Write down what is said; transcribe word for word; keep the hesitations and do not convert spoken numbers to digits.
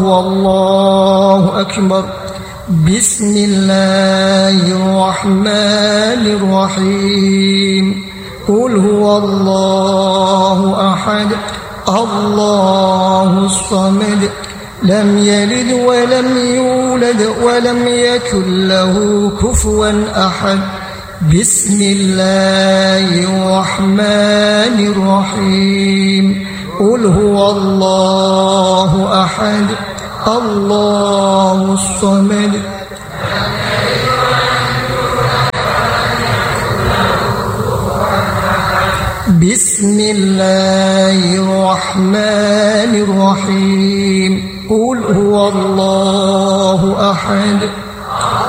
والله أكبر. بسم الله الرحمن الرحيم. قل هو الله أحد الله الصمد لم يلد ولم يولد ولم يكن له كفوا أحد. بسم الله الرحمن الرحيم. قل هو الله أحد الله الصمد. بسم الله الرحمن الرحيم. قل هو الله أحد